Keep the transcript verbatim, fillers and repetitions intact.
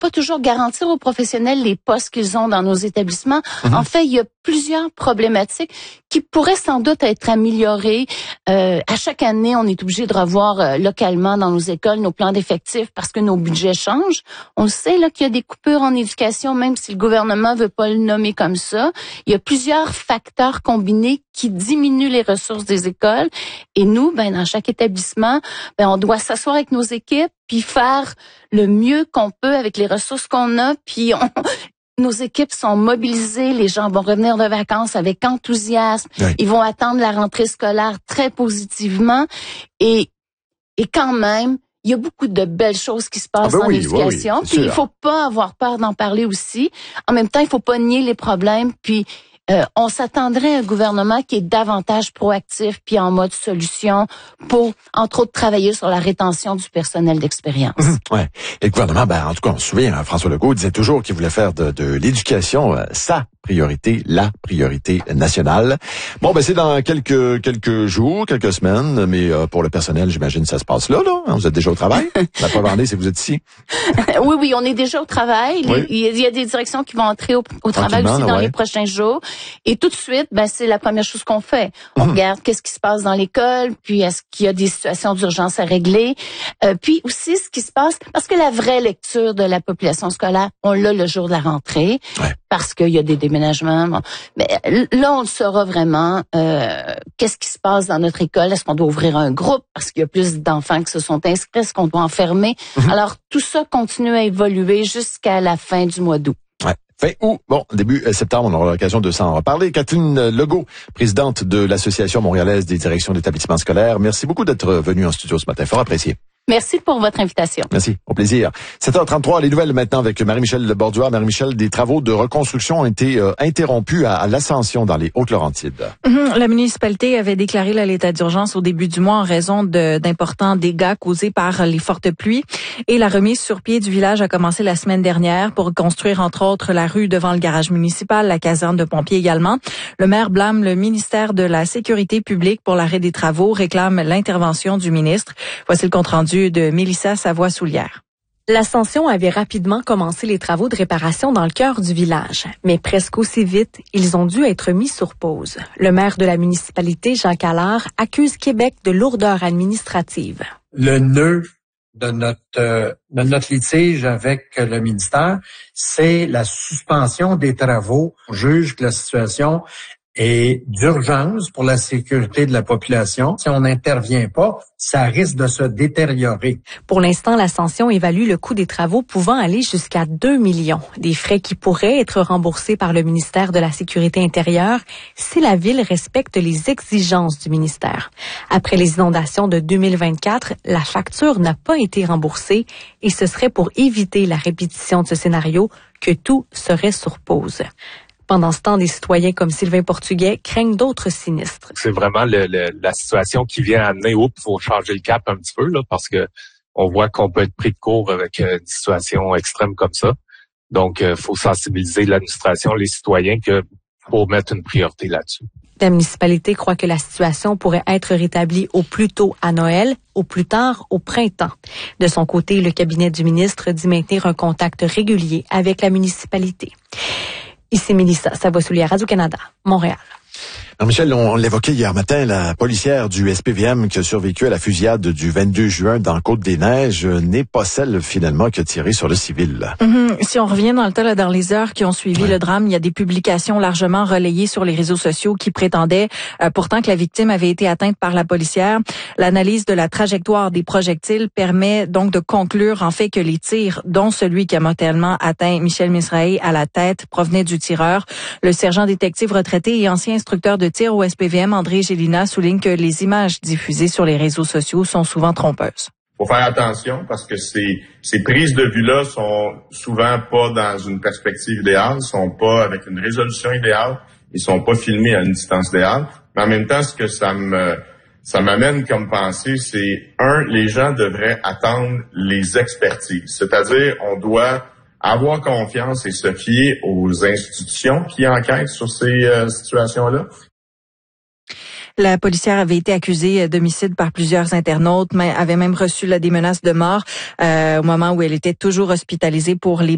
pas toujours garantir aux professionnels les postes qu'ils ont dans nos établissements. Mm-hmm. En fait, il y a plusieurs problématiques qui pourraient sans doute être améliorées. Euh, à chaque année, on est obligé de revoir euh, localement dans nos écoles nos plans d'effectifs parce que nos budgets changent. On sait là qu'il y a des coupures en éducation, même si le gouvernement veut pas le nommer comme ça. Il y a plusieurs facteurs combinés qui diminuent les ressources des écoles. Et nous, ben dans chaque établissement, ben on doit s'asseoir avec nos équipes puis faire le mieux qu'on peut avec les ressources qu'on a. Puis on, nos équipes sont mobilisées. Les gens vont revenir de vacances avec enthousiasme. Oui. Ils vont attendre la rentrée scolaire très positivement. Et et quand même, il y a beaucoup de belles choses qui se passent ah ben dans oui, l'éducation. Oui, oui, puis il faut pas avoir peur d'en parler aussi. En même temps, il faut pas nier les problèmes. Puis Euh, on s'attendrait à un gouvernement qui est davantage proactif puis en mode solution pour, entre autres, travailler sur la rétention du personnel d'expérience. Mmh, ouais. Et le gouvernement, ben, en tout cas, on se souvient, hein, François Legault disait toujours qu'il voulait faire de, de l'éducation euh, sa priorité, la priorité nationale. Bon, ben c'est dans quelques quelques jours, quelques semaines, mais euh, pour le personnel, j'imagine ça se passe là, là. Vous êtes déjà au travail. La preuve en est, c'est que vous êtes ici. oui, oui, on est déjà au travail. Oui. Il y a des directions qui vont entrer au, au travail aussi dans ouais. les prochains jours. Et tout de suite, ben c'est la première chose qu'on fait. On mmh. regarde qu'est-ce qui se passe dans l'école, puis est-ce qu'il y a des situations d'urgence à régler, euh, puis aussi ce qui se passe, parce que la vraie lecture de la population scolaire, on l'a le jour de la rentrée, ouais. parce qu'il y a des déménagements. Bon. Mais là, on le saura vraiment. Euh, qu'est-ce qui se passe dans notre école? Est-ce qu'on doit ouvrir un groupe parce qu'il y a plus d'enfants qui se sont inscrits? Est-ce qu'on doit enfermer? Mmh. Alors, tout ça continue à évoluer jusqu'à la fin du mois d'août. Ouais. Fin août, bon, début septembre, on aura l'occasion de s'en reparler. Kathleen Legault, présidente de l'Association montréalaise des directions d'établissements scolaires, merci beaucoup d'être venue en studio ce matin. Fort apprécié. Merci pour votre invitation. Merci, au plaisir. sept heures trente-trois, les nouvelles maintenant avec Marie-Michel Borduas. Marie-Michel, des travaux de reconstruction ont été euh, interrompus à, à l'Ascension dans les Hautes-Laurentides. Mmh, la municipalité avait déclaré là, l'état d'urgence au début du mois en raison de, d'importants dégâts causés par les fortes pluies. Et la remise sur pied du village a commencé la semaine dernière pour construire entre autres la rue devant le garage municipal, la caserne de pompiers également. Le maire blâme le ministère de la Sécurité publique pour l'arrêt des travaux, réclame l'intervention du ministre. Voici le compte-rendu de Mélissa Savoie-Soulière. L'Ascension avait rapidement commencé les travaux de réparation dans le cœur du village, mais presque aussi vite, ils ont dû être mis sur pause. Le maire de la municipalité, Jean Calard, accuse Québec de lourdeur administrative. Le nœud de notre euh, de notre litige avec le ministère, c'est la suspension des travaux. On juge que la situation est d'urgence pour la sécurité de la population. Si on n'intervient pas, ça risque de se détériorer. Pour l'instant, l'Ascension évalue le coût des travaux pouvant aller jusqu'à deux millions. Des frais qui pourraient être remboursés par le ministère de la Sécurité intérieure si la ville respecte les exigences du ministère. Après les inondations de deux mille vingt-quatre, la facture n'a pas été remboursée et ce serait pour éviter la répétition de ce scénario que tout serait sur pause. Pendant ce temps, des citoyens comme Sylvain Portugais craignent d'autres sinistres. C'est vraiment le, le, la situation qui vient amener, oups, il faut changer le cap un petit peu, là, parce que on voit qu'on peut être pris de court avec une situation extrême comme ça. Donc, il euh, faut sensibiliser l'administration, les citoyens, que pour mettre une priorité là-dessus. La municipalité croit que la situation pourrait être rétablie au plus tôt à Noël, au plus tard au printemps. De son côté, le cabinet du ministre dit maintenir un contact régulier avec la municipalité. Ici Mélissa Savoie-Soulière, Radio-Canada, Montréal. Alors Michel, on, on l'évoquait hier matin, la policière du S P V M qui a survécu à la fusillade du vingt-deux juin dans Côte-des-Neiges n'est pas celle finalement qui a tiré sur le civil. Mm-hmm. Si on revient dans le temps, là, dans les heures qui ont suivi ouais. le drame, il y a des publications largement relayées sur les réseaux sociaux qui prétendaient euh, pourtant que la victime avait été atteinte par la policière. L'analyse de la trajectoire des projectiles permet donc de conclure en fait que les tirs, dont celui qui a mortellement atteint Michel Misrahi à la tête, provenaient du tireur. Le sergent détective retraité et ancien instructeur de tir au S P V M, André Gélina, souligne que les images diffusées sur les réseaux sociaux sont souvent trompeuses. Faut faire attention parce que ces, ces prises de vue-là sont souvent pas dans une perspective idéale, sont pas avec une résolution idéale, ils sont pas filmés à une distance idéale. Mais en même temps, ce que ça me ça m'amène comme pensée, c'est un, les gens devraient attendre les expertises. C'est-à-dire, on doit avoir confiance et se fier aux institutions qui enquêtent sur ces euh, situations-là. La policière avait été accusée d'homicide par plusieurs internautes, mais avait même reçu là, des menaces de mort euh, au moment où elle était toujours hospitalisée pour les